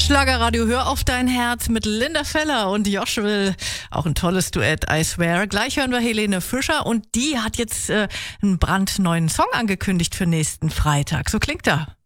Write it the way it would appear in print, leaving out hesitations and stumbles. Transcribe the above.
Schlagerradio, hör auf dein Herz mit Linda Feller und Joshua. Auch ein tolles Duett, I swear. Gleich hören wir Helene Fischer und die hat jetzt einen brandneuen Song angekündigt für nächsten Freitag. So klingt er.